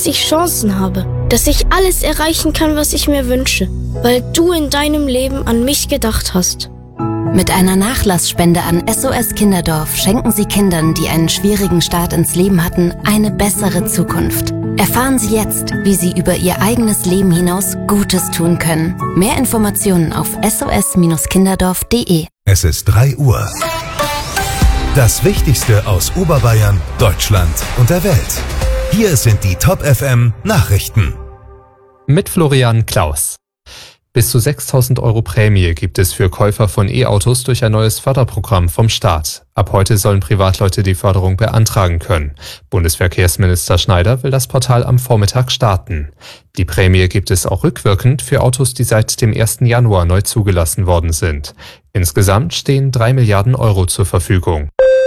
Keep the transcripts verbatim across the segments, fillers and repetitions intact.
dass ich Chancen habe, dass ich alles erreichen kann, was ich mir wünsche, weil du in deinem Leben an mich gedacht hast. Mit einer Nachlassspende an S O S Kinderdorf schenken Sie Kindern, die einen schwierigen Start ins Leben hatten, eine bessere Zukunft. Erfahren Sie jetzt, wie Sie über Ihr eigenes Leben hinaus Gutes tun können. Mehr Informationen auf s o s kinderdorf punkt d e. Es ist drei Uhr. Das Wichtigste aus Oberbayern, Deutschland und der Welt. Hier sind die Top F M Nachrichten. Mit Florian Klaus. Bis zu sechstausend Euro Prämie gibt es für Käufer von E-Autos durch ein neues Förderprogramm vom Staat. Ab heute sollen Privatleute die Förderung beantragen können. Bundesverkehrsminister Schneider will das Portal am Vormittag starten. Die Prämie gibt es auch rückwirkend für Autos, die seit dem ersten Januar neu zugelassen worden sind. Insgesamt stehen drei Milliarden Euro zur Verfügung.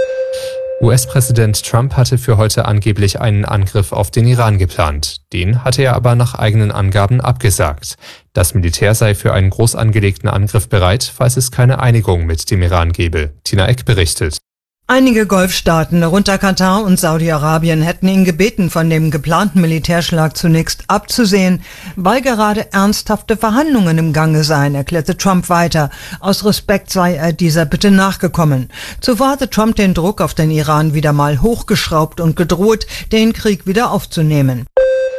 U S-Präsident Trump hatte für heute angeblich einen Angriff auf den Iran geplant. Den hatte er aber nach eigenen Angaben abgesagt. Das Militär sei für einen groß angelegten Angriff bereit, falls es keine Einigung mit dem Iran gebe. Tina Eck berichtet. Einige Golfstaaten, darunter Katar und Saudi-Arabien, hätten ihn gebeten, von dem geplanten Militärschlag zunächst abzusehen, weil gerade ernsthafte Verhandlungen im Gange seien, erklärte Trump weiter. Aus Respekt sei er dieser Bitte nachgekommen. Zuvor hatte Trump den Druck auf den Iran wieder mal hochgeschraubt und gedroht, den Krieg wieder aufzunehmen.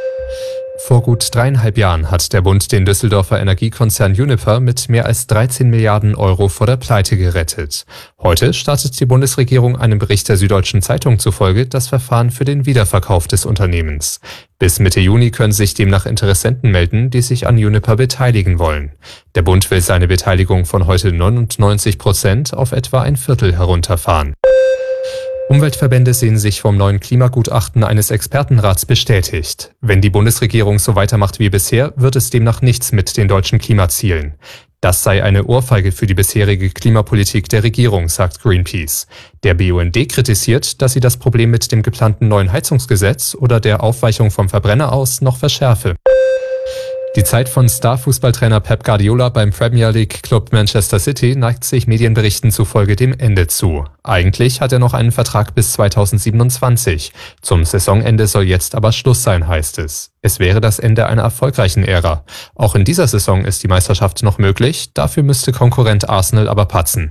Vor gut dreieinhalb Jahren hat der Bund den Düsseldorfer Energiekonzern Uniper mit mehr als dreizehn Milliarden Euro vor der Pleite gerettet. Heute startet die Bundesregierung einem Bericht der Süddeutschen Zeitung zufolge das Verfahren für den Wiederverkauf des Unternehmens. Bis Mitte Juni können sich demnach Interessenten melden, die sich an Uniper beteiligen wollen. Der Bund will seine Beteiligung von heute neunundneunzig Prozent auf etwa ein Viertel herunterfahren. Umweltverbände sehen sich vom neuen Klimagutachten eines Expertenrats bestätigt. Wenn die Bundesregierung so weitermacht wie bisher, wird es demnach nichts mit den deutschen Klimazielen. Das sei eine Ohrfeige für die bisherige Klimapolitik der Regierung, sagt Greenpeace. Der B U N D kritisiert, dass sie das Problem mit dem geplanten neuen Heizungsgesetz oder der Aufweichung vom Verbrenner aus noch verschärfe. Die Zeit von Star-Fußballtrainer Pep Guardiola beim Premier League-Club Manchester City neigt sich Medienberichten zufolge dem Ende zu. Eigentlich hat er noch einen Vertrag bis zweitausendsiebenundzwanzig. Zum Saisonende soll jetzt aber Schluss sein, heißt es. Es wäre das Ende einer erfolgreichen Ära. Auch in dieser Saison ist die Meisterschaft noch möglich, dafür müsste Konkurrent Arsenal aber patzen.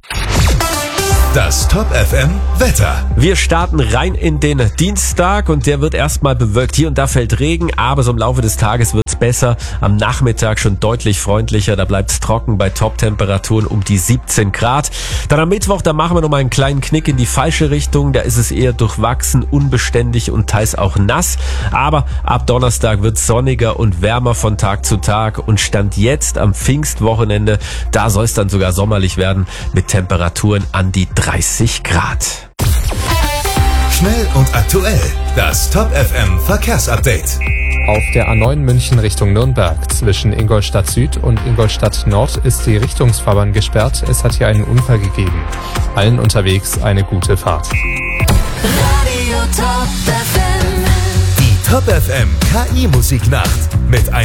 Das Top F M Wetter. Wir starten rein in den Dienstag und der wird erstmal bewölkt. Hier und da fällt Regen, aber so im Laufe des Tages wird's besser. Am Nachmittag schon deutlich freundlicher, da bleibt's trocken bei Top-Temperaturen um die siebzehn Grad. Dann am Mittwoch, da machen wir nochmal einen kleinen Knick in die falsche Richtung. Da ist es eher durchwachsen, unbeständig und teils auch nass. Aber ab Donnerstag wird's sonniger und wärmer von Tag zu Tag und Stand jetzt am Pfingstwochenende, da soll es dann sogar sommerlich werden mit Temperaturen an die dreißig Grad. Schnell und aktuell. Das Top F M Verkehrsupdate. Auf der A neun München Richtung Nürnberg zwischen Ingolstadt Süd und Ingolstadt Nord ist die Richtungsfahrbahn gesperrt. Es hat hier einen Unfall gegeben. Allen unterwegs eine gute Fahrt. Radio Top F M. Die Top F M K I-Musiknacht mit einem